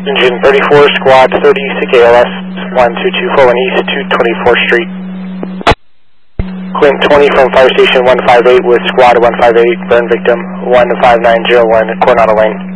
Engine 34, squad 30, CKLS 12241 East 224th Street. Clint 20 from Fire Station 158 with squad 158, burn victim 15901, Coronado Lane.